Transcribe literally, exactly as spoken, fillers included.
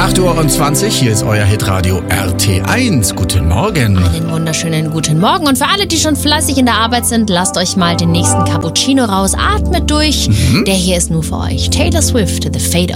acht Uhr zwanzig, hier ist euer Hitradio R T eins. Guten Morgen. Einen wunderschönen guten Morgen. Und für alle, die schon fleißig in der Arbeit sind, lasst euch mal den nächsten Cappuccino raus. Atmet durch. Mhm. Der hier ist nur für euch. Taylor Swift, The Fate